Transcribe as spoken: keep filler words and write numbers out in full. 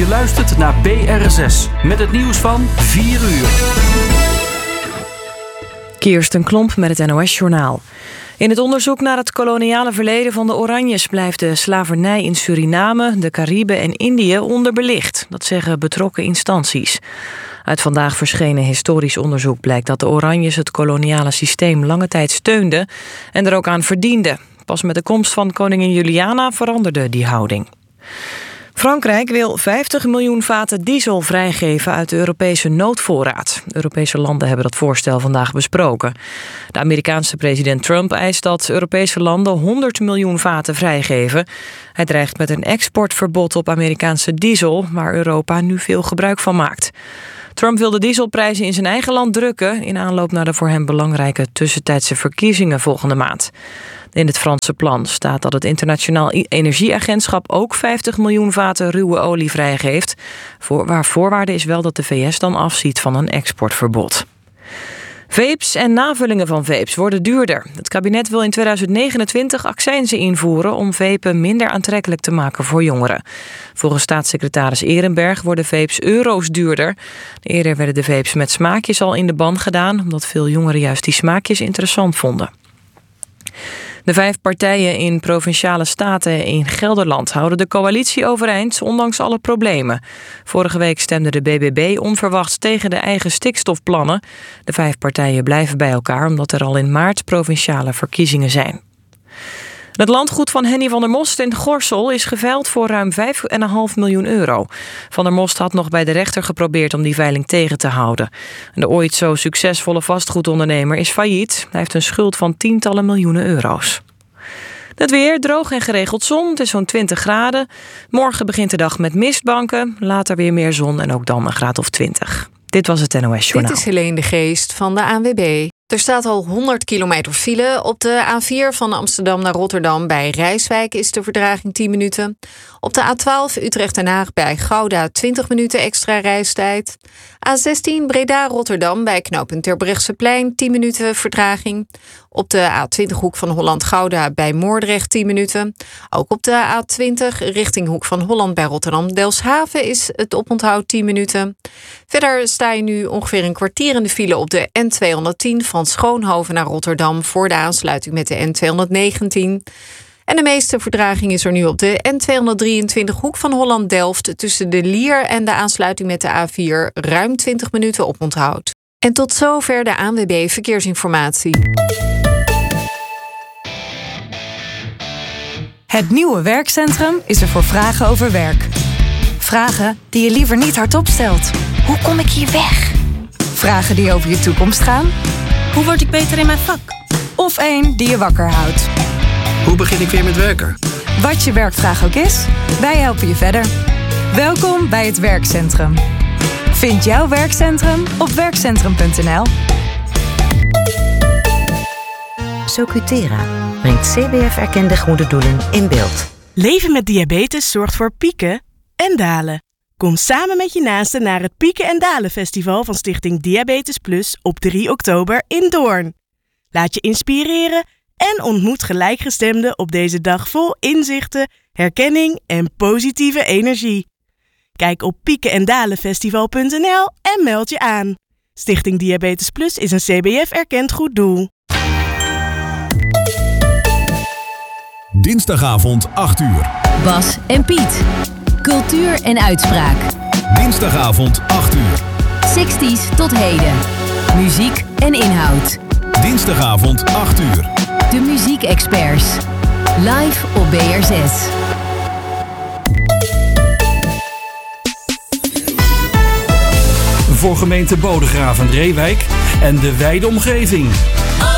luistert naar B R zes met het nieuws van vier uur. Kirsten Klomp met het N O S-journaal. In het onderzoek naar het koloniale verleden van de Oranjes blijft de slavernij in Suriname, de Cariben en Indië onderbelicht. Dat zeggen betrokken instanties. Uit vandaag verschenen historisch onderzoek blijkt dat de Oranjes het koloniale systeem lange tijd steunden en er ook aan verdienden. Pas met de komst van koningin Juliana veranderde die houding. Frankrijk wil vijftig miljoen vaten diesel vrijgeven uit de Europese noodvoorraad. Europese landen hebben dat voorstel vandaag besproken. De Amerikaanse president Trump eist dat Europese landen honderd miljoen vaten vrijgeven. Hij dreigt met een exportverbod op Amerikaanse diesel, waar Europa nu veel gebruik van maakt. Trump wil de dieselprijzen in zijn eigen land drukken in aanloop naar de voor hem belangrijke tussentijdse verkiezingen volgende maand. In het Franse plan staat dat het Internationaal Energieagentschap ook vijftig miljoen vaten ruwe olie vrijgeeft. Voor, waar voorwaarde is wel dat de V S dan afziet van een exportverbod. Vapes en navullingen van vapes worden duurder. Het kabinet wil in tweeduizend negenentwintig accijnzen invoeren om vapen minder aantrekkelijk te maken voor jongeren. Volgens staatssecretaris Ehrenberg worden vapes euro's duurder. Eerder werden de vapes met smaakjes al in de ban gedaan, omdat veel jongeren juist die smaakjes interessant vonden. De vijf partijen in Provinciale Staten in Gelderland houden de coalitie overeind, ondanks alle problemen. Vorige week stemde de B B B onverwachts tegen de eigen stikstofplannen. De vijf partijen blijven bij elkaar omdat er al in maart provinciale verkiezingen zijn. Het landgoed van Henny van der Most in Gorssel is geveild voor ruim vijf komma vijf miljoen euro. Van der Most had nog bij de rechter geprobeerd om die veiling tegen te houden. De ooit zo succesvolle vastgoedondernemer is failliet. Hij heeft een schuld van tientallen miljoenen euro's. Het weer, droog en geregeld zon, het is zo'n twintig graden. Morgen begint de dag met mistbanken, later weer meer zon en ook dan een graad of twintig. Dit was het N O S-journaal. Dit is Helene de Geest van de A N W B. Er staat al honderd kilometer file. Op de A vier van Amsterdam naar Rotterdam bij Rijswijk is de vertraging tien minuten. Op de A twaalf Utrecht-Den Haag bij Gouda twintig minuten extra reistijd. A zestien Breda-Rotterdam bij knooppunt Terbrechtseplein tien minuten vertraging. Op de A twintig Hoek van Holland-Gouda bij Moordrecht tien minuten. Ook op de A twintig richting Hoek van Holland bij Rotterdam-Delfshaven is het oponthoud tien minuten. Verder sta je nu ongeveer een kwartier in de file op de N tweehonderdtien van Schoonhoven naar Rotterdam voor de aansluiting met de N tweehonderdnegentien. En de meeste vertraging is er nu op de N tweehonderddrieëntwintig Hoek van Holland-Delft tussen de Lier en de aansluiting met de A vier ruim twintig minuten oponthoud. En tot zover de A N W B Verkeersinformatie. Het nieuwe werkcentrum is er voor vragen over werk. Vragen die je liever niet hardop stelt. Hoe kom ik hier weg? Vragen die over je toekomst gaan. Hoe word ik beter in mijn vak? Of één die je wakker houdt. Hoe begin ik weer met werken? Wat je werkvraag ook is, wij helpen je verder. Welkom bij het werkcentrum. Vind jouw werkcentrum op werkcentrum punt n l. Socutera brengt C B F-erkende goede doelen in beeld. Leven met diabetes zorgt voor pieken en dalen. Kom samen met je naasten naar het Pieken en Dalen Festival van Stichting Diabetes Plus op drie oktober in Doorn. Laat je inspireren en ontmoet gelijkgestemden op deze dag vol inzichten, herkenning en positieve energie. Kijk op pieken en dalen festival punt n l en meld je aan. Stichting Diabetes Plus is een C B F-erkend goed doel. Dinsdagavond acht uur. Bas en Piet. Cultuur en uitspraak. Dinsdagavond acht uur. zestig's tot heden. Muziek en inhoud. Dinsdagavond acht uur. De muziekexperts. Live op B R zes. Voor gemeente Bodegraven-Reewijk en de wijde omgeving.